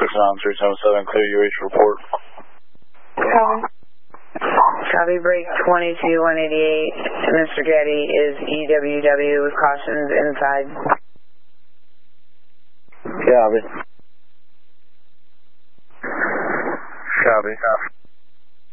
69377, clear UH report. Copy. Copy, break 22188. Mr. Getty is EWW with cautions inside. Copy. Copy.